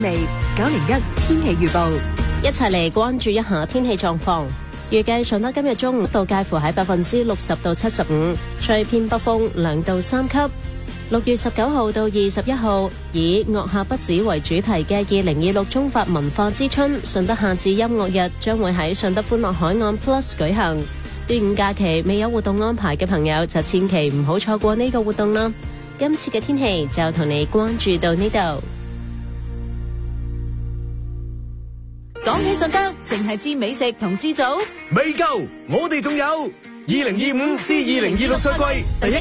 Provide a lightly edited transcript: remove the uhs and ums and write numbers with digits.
901天氣預報， 一齊嚟關注一下天氣狀況。預計順德今日中午度介乎喺60%到75%，吹偏北風2到3級。6月19號到21號，以樂下不止為主題嘅2026中法文化之春順德夏至音樂日將會喺順德歡樂海岸 Plus 舉行。端午假期未有活動安排嘅朋友就千祈唔好錯過呢個活動啦。今次嘅天氣就同你關注到呢度。 講起順德，淨係知美食同知祖未夠，我哋仲有2025至2026賽季第一